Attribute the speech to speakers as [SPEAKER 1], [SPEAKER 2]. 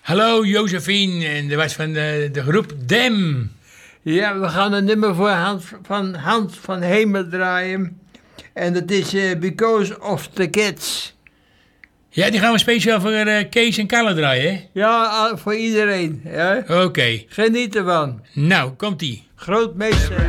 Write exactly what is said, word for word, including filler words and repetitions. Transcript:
[SPEAKER 1] Hallo Josephine, en dat was van de, de groep Dem.
[SPEAKER 2] Ja, we gaan een nummer voor Hans van, Hans van Hemel draaien. En dat is uh, Because of the Kids.
[SPEAKER 1] Ja, die gaan we speciaal voor uh, Kees en Kalle draaien, hè?
[SPEAKER 2] Ja, voor iedereen. Ja?
[SPEAKER 1] Oké. Okay.
[SPEAKER 2] Geniet ervan.
[SPEAKER 1] Nou, komt-ie.
[SPEAKER 2] Grootmeester.